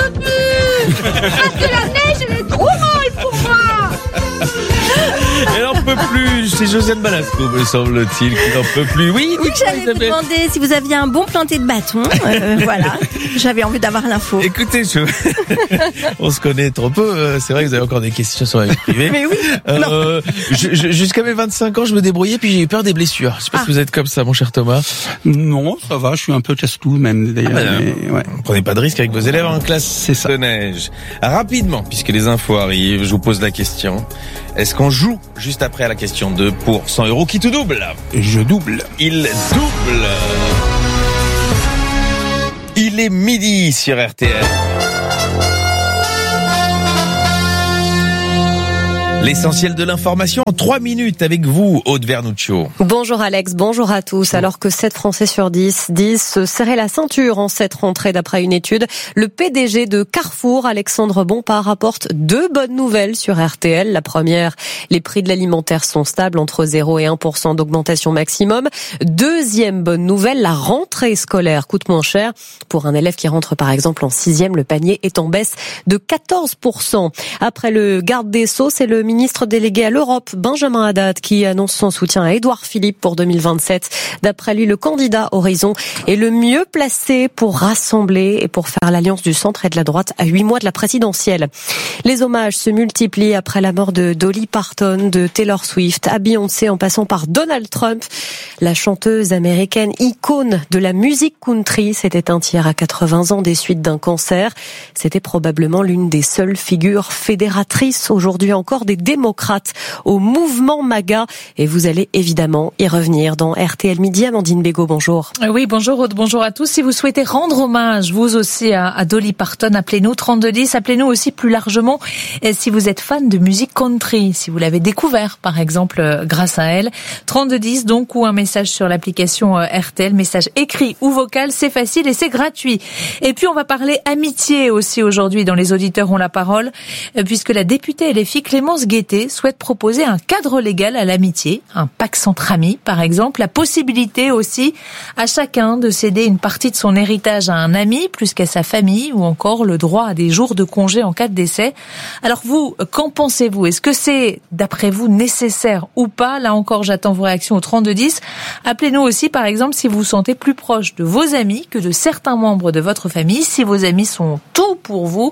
peux plus. Parce que la neige, elle est trop molle pour moi. Elle n'en peut plus. C'est Josiane Balasco, me semble-t-il, qui n'en peut plus. Oui, J'allais vous demander si vous aviez un bon planté de bâton. Voilà, j'avais envie d'avoir l'info. Écoutez, on se connaît trop peu. C'est vrai que vous avez encore des questions sur la vie privée. Mais oui. Jusqu'à mes 25 ans, je me débrouillais, puis j'ai eu peur des blessures. Je sais pas si vous êtes comme ça, mon cher Thomas. Non, ça va, je suis un peu casse-tout même d'ailleurs. Ouais. Prenez pas de risque avec vos élèves en classe. C'est ça. De neige. Rapidement, puisque les infos arrivent, je vous pose la question. Est-ce qu'on joue juste après à la question 2 pour 100 € qui tout double? Je double. Il double. Il est midi sur RTL. L'essentiel de l'information en 3 minutes avec vous, Aude Vernuccio. Bonjour Alex, bonjour à tous. Alors que 7 Français sur 10 disent se serrer la ceinture en cette rentrée d'après une étude, le PDG de Carrefour, Alexandre Bompard, rapporte 2 bonnes nouvelles sur RTL. La première, les prix de l'alimentaire sont stables entre 0 et 1% d'augmentation maximum. Deuxième bonne nouvelle, la rentrée scolaire coûte moins cher. Pour un élève qui rentre par exemple en 6e, le panier est en baisse de 14%. Après le garde des Sceaux, c'est le ministre délégué à l'Europe, Benjamin Haddad, qui annonce son soutien à Édouard Philippe pour 2027. D'après lui, le candidat Horizon est le mieux placé pour rassembler et pour faire l'alliance du centre et de la droite à 8 mois de la présidentielle. Les hommages se multiplient après la mort de Dolly Parton, de Taylor Swift, à Beyoncé, en passant par Donald Trump. La chanteuse américaine, icône de la musique country, s'est éteinte hier à 80 ans des suites d'un cancer. C'était probablement l'une des seules figures fédératrices aujourd'hui encore des démocrates au mouvement MAGA. Et vous allez évidemment y revenir dans RTL Midi. Amandine Bégaud, bonjour. Oui, bonjour Aude, bonjour à tous. Si vous souhaitez rendre hommage, vous aussi, à Dolly Parton, appelez-nous 3210. Appelez-nous aussi plus largement si vous êtes fan de musique country, si vous l'avez découvert, par exemple, grâce à elle. 3210, donc, ou un message sur l'application RTL, message écrit ou vocal, c'est facile et c'est gratuit. Et puis, on va parler amitié aussi aujourd'hui dans Les Auditeurs ont la parole, puisque la députée LFI Clémence Guettet souhaite proposer un cadre légal à l'amitié, un pacte entre amis par exemple, la possibilité aussi à chacun de céder une partie de son héritage à un ami plus qu'à sa famille, ou encore le droit à des jours de congé en cas de décès. Alors vous, qu'en pensez-vous? Est-ce que c'est d'après vous nécessaire ou pas? Là encore, j'attends vos réactions au 3210. Appelez-nous aussi par exemple si vous vous sentez plus proche de vos amis que de certains membres de votre famille, si vos amis sont tout pour vous.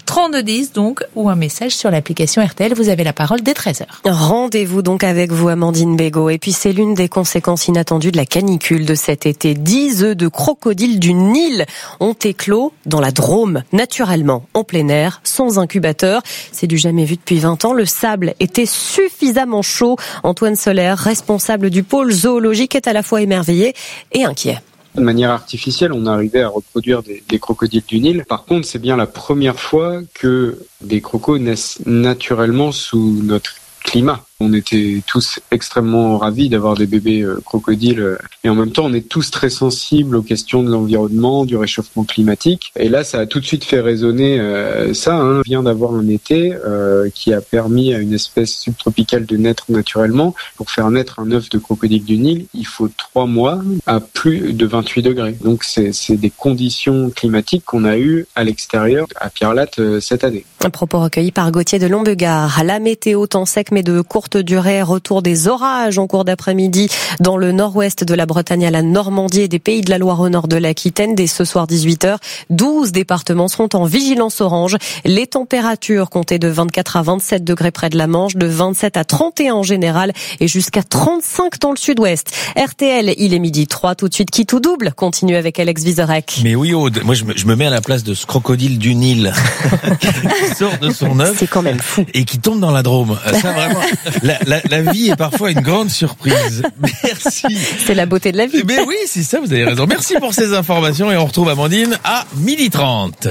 3210 donc, ou un message sur l'application RTL. Vous avez la parole dès 13h. Rendez-vous donc avec vous, Amandine Bégaud. Et puis c'est l'une des conséquences inattendues de la canicule de cet été. 10 œufs de crocodile du Nil ont éclos dans la Drôme, naturellement, en plein air, sans incubateur. C'est du jamais vu depuis 20 ans. Le sable était suffisamment chaud. Antoine Soler, responsable du pôle zoologique, est à la fois émerveillé et inquiet. De manière artificielle, on arrivait à reproduire des crocodiles du Nil. Par contre, c'est bien la première fois que des crocos naissent naturellement sous notre climat. On était tous extrêmement ravis d'avoir des bébés crocodiles et en même temps on est tous très sensibles aux questions de l'environnement, du réchauffement climatique. Et là ça a tout de suite fait résonner ça. On vient d'avoir un été qui a permis à une espèce subtropicale de naître naturellement. Pour faire naître un œuf de crocodile du Nil, il faut 3 mois à plus de 28 degrés. Donc c'est des conditions climatiques qu'on a eues à l'extérieur à Pierre-Latte cette année. Un propos recueilli par Gauthier de Lombegard. La météo, temps sec mais de courte durée, retour des orages en cours d'après-midi dans le nord-ouest de la Bretagne à la Normandie et des Pays de la Loire au nord de l'Aquitaine. Dès ce soir 18h, 12 départements seront en vigilance orange. Les températures comptées de 24 à 27 degrés près de la Manche, de 27 à 31 en général et jusqu'à 35 dans le sud-ouest. RTL, il est midi 3, tout de suite qui tout double. Continue avec Alex Vizorek. Mais oui Aude, moi je me mets à la place de ce crocodile du Nil qui sort de son œuf. C'est quand même fou. Et qui tombe dans la Drôme. Ça vraiment, la vie est parfois une grande surprise. Merci. C'est la beauté de la vie. Mais oui, c'est ça, vous avez raison. Merci pour ces informations et on retrouve Amandine à 12h30. 11h30,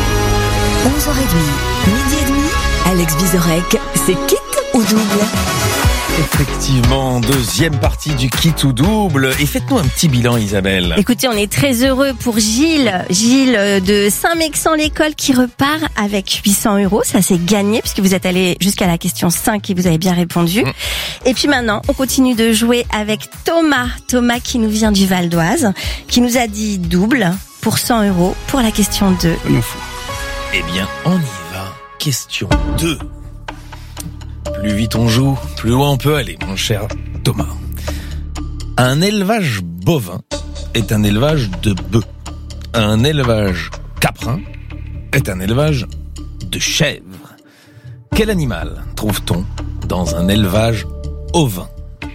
midi et demi, Alex Vizorek, c'est quitte ou double? Effectivement, deuxième partie du kit ou double. Et faites-nous un petit bilan, Isabelle. Écoutez, on est très heureux pour Gilles de Saint-Mexan-l'École qui repart avec 800 €. Ça c'est gagné puisque vous êtes allé jusqu'à la question 5 et vous avez bien répondu. Et puis maintenant, on continue de jouer avec Thomas qui nous vient du Val d'Oise, qui nous a dit double pour 100 € pour la question 2. Je m'en fous. Eh bien, on y va. Question 2. Plus vite on joue, plus loin on peut aller, mon cher Thomas. Un élevage bovin est un élevage de bœufs. Un élevage caprin est un élevage de chèvres. Quel animal trouve-t-on dans un élevage ovin?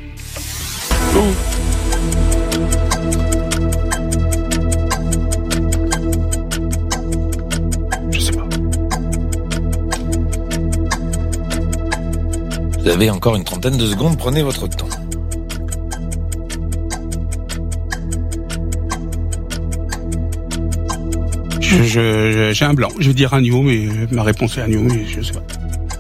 Je sais pas. Vous avez encore une trentaine de secondes, prenez votre temps. J'ai un blanc. Je vais dire agneau, mais ma réponse est agneau, mais je sais pas.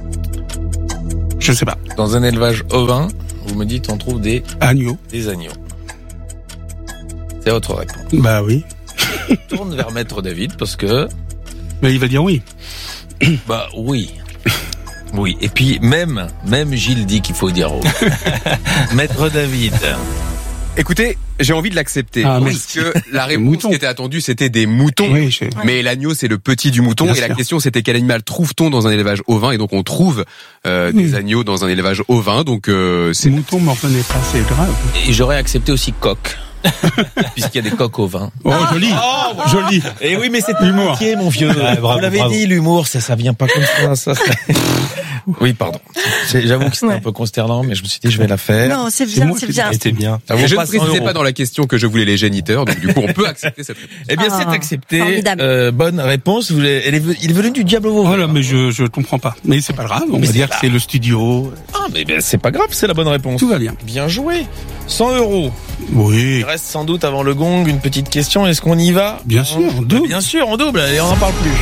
Je sais pas. Dans un élevage ovin, vous me dites on trouve des Agneau. agneaux. C'est votre réponse. Bah oui. Je tourne vers Maître David parce que... Mais il va dire oui. Bah oui. Oui, et puis même Gilles dit qu'il faut dire oui. Maître David. Écoutez, j'ai envie de l'accepter. Ah, parce merci. que la réponse Moutons. qui était attendue, c'était des moutons. Oui, Mais l'agneau, c'est le petit du mouton. Bien et la sûr. question, c'était quel animal trouve-t-on dans un élevage ovin? Et donc, on trouve des agneaux dans un élevage ovin. Donc, c'est... Mouton m'en revenait pas, c'est grave. Et j'aurais accepté aussi coq. Puisqu'il y a des coqs ovins. Oh, joli. Joli. Et oui, mais c'est L'humour. métier, mon vieux. Vous l'avez dit, l'humour, ça vient pas comme ça. Oui, pardon. J'avoue que c'était un peu consternant, mais je me suis dit, je vais la faire. Non, c'est bien, c'est bien. C'était bien. Et je ne précisais pas dans la question que je voulais les géniteurs. Donc, du coup, on peut accepter cette réponse. Eh bien, Ah, c'est accepté. formidable. Bonne réponse. Il est venu du diable au veau. Voilà, mais je comprends pas. Mais c'est pas grave. On Mais va c'est dire pas- que c'est le studio. Ah, mais c'est pas grave, c'est la bonne réponse. Tout va bien. Bien joué. 100 €. Oui. Il reste sans doute avant le gong une petite question. Est-ce qu'on y va? Bien sûr, en double. Bien sûr, en double. Allez, on n'en parle plus.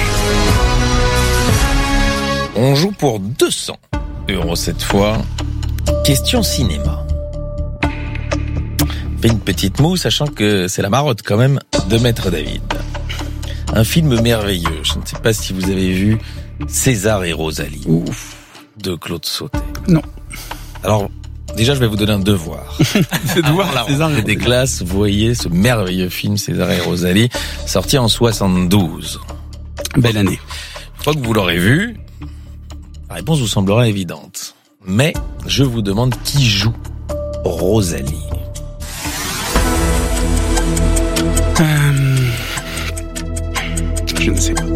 On joue pour 200 € cette fois. Question cinéma. Fais une petite moue, sachant que c'est la marotte quand même de Maître David. Un film merveilleux. Je ne sais pas si vous avez vu César et Rosalie de Claude Sautet. Non. Alors, déjà, je vais vous donner un devoir. C'est de voir La César rentrée des classes, vous voyez ce merveilleux film César et Rosalie, sorti en 72. Belle année. Une fois que vous l'aurez vu, la réponse vous semblera évidente. Mais je vous demande qui joue Rosalie. Je ne sais pas.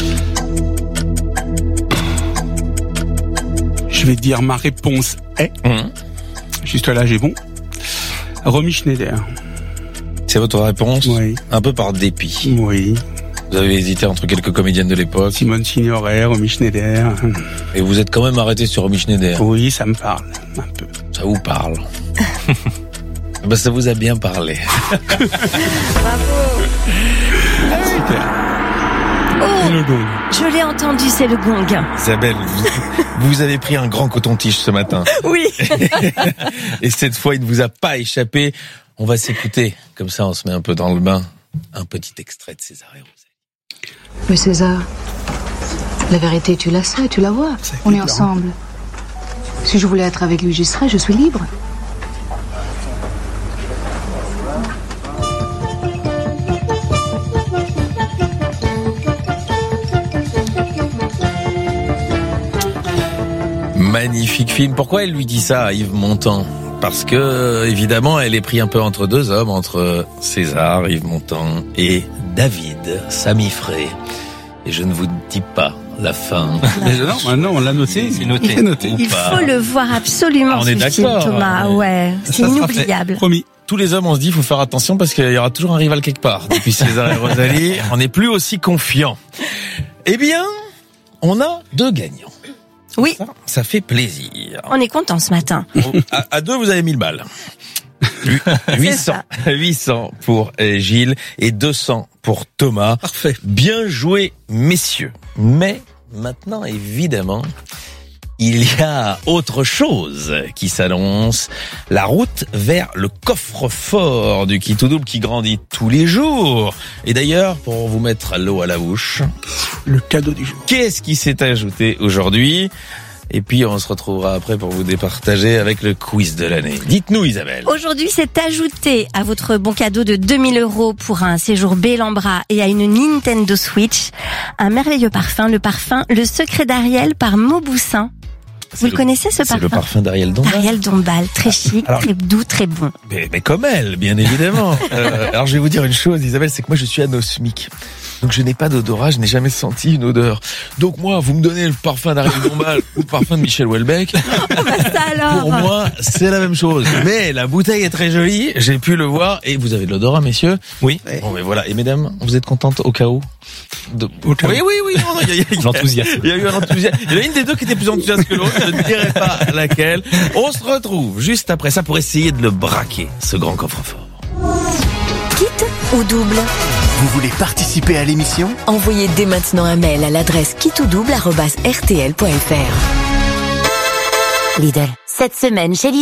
Je vais dire ma réponse est, juste là j'ai bon, Romy Schneider. C'est votre réponse? Oui. Un peu par dépit. Oui. Vous avez hésité entre quelques comédiennes de l'époque. Simone Signoret, Romy Schneider. Et vous êtes quand même arrêté sur Romy Schneider. Oui, ça me parle un peu. Ça vous parle. Ben, ça vous a bien parlé. Et le gong. Je l'ai entendu, c'est le gong. Isabelle, vous avez pris un grand coton-tige ce matin. Oui. Et cette fois, il ne vous a pas échappé. On va s'écouter. Comme ça, on se met un peu dans le bain. Un petit extrait de César et Rosalie. Mais César, la vérité, tu la sais, tu la vois. On est ensemble. Si je voulais être avec lui, j'y serais, je suis libre. Magnifique film. Pourquoi elle lui dit ça à Yves Montand? Parce que, évidemment, elle est prise un peu entre deux hommes, entre César, Yves Montand, et David, Sami Frey. Et je ne vous dis pas la fin. Mais non, maintenant on l'a noté. C'est noté. C'est noté. Ou Il pas. faut le voir absolument, Ah, on est ce film, d'accord. Thomas. Ouais, c'est Ça sera fait. inoubliable. Promis. Tous les hommes, on se dit, il faut faire attention parce qu'il y aura toujours un rival quelque part. Depuis César et Rosalie, on n'est plus aussi confiant. Eh bien, on a 2 gagnants. Oui, Ça fait plaisir. on est content ce matin. À 2, vous avez 1000 balles. 800, ça. 800 pour Gilles et 200 pour Thomas. Parfait. Bien joué, messieurs. Mais maintenant, évidemment, il y a autre chose qui s'annonce. La route vers le coffre-fort du Kit ou Double qui grandit tous les jours. Et d'ailleurs, pour vous mettre l'eau à la bouche, Le cadeau du jour. qu'est-ce qui s'est ajouté aujourd'hui? Et puis on se retrouvera après pour vous départager avec le quiz de l'année. Dites-nous Isabelle. Aujourd'hui, c'est ajouté à votre bon cadeau de 2000 € pour un séjour Bellambra et à une Nintendo Switch, un merveilleux parfum, le parfum Le Secret d'Ariel par Mauboussin. Vous le connaissez ce parfum? C'est le parfum d'Ariel Dombal. Ariel Dombal, très chic, Alors, très doux, très bon. Mais comme elle, bien évidemment. Alors je vais vous dire une chose Isabelle, c'est que moi je suis anosmique. Donc je n'ai pas d'odorat, je n'ai jamais senti une odeur. Donc moi, vous me donnez le parfum d'Ariel Dombal ou le parfum de Michel Houellebecq. Ça alors. Pour moi, c'est la même chose. Mais la bouteille est très jolie, j'ai pu le voir. Et vous avez de l'odorat, messieurs? Oui. Bon, mais voilà. Et mesdames, vous êtes contentes au cas où? Oui. Non, il y a l'enthousiasme. Il y a eu un enthousiasme. Il y en a une des deux qui était plus enthousiaste que l'autre. Je ne dirai pas laquelle. On se retrouve juste après ça pour essayer de le braquer, ce grand coffre-fort. Quitte ou double? Vous voulez participer à l'émission? Envoyez dès maintenant un mail à l'adresse quittedouble@rtl.fr. Lidl. Cette semaine chez Lidl.